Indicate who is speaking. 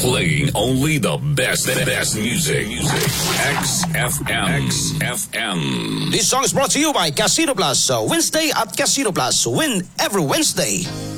Speaker 1: Playing only the best music. XFM.
Speaker 2: This song is brought to you by Casino Plus. Wednesday at Casino Plus. Win every Wednesday.